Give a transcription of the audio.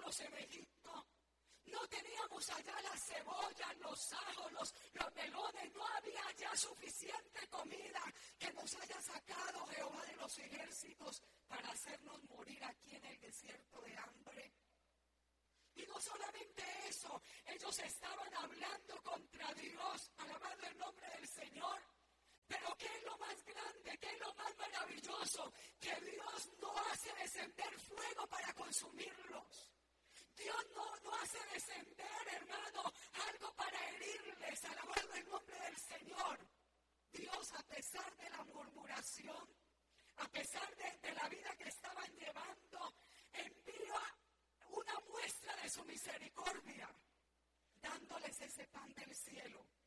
teníamos en Egipto. No teníamos allá las cebollas, los ajos, los melones. No había ya suficiente comida que nos haya sacado Jehová de los ejércitos para hacernos morir aquí en el desierto de hambre. Y no solamente eso, ellos estaban hablando contra Dios, alabando el nombre del Señor. Pero ¿qué es lo más grande? ¿Qué es lo más maravilloso? Que Dios no hace descender fuego para consumirlos. Dios no hace descender, hermano, algo para herirles, alabando el nombre del Señor. Dios, a pesar de la murmuración, a pesar de la vida que estaban llevando, envía una muestra de su misericordia, dándoles ese pan del cielo.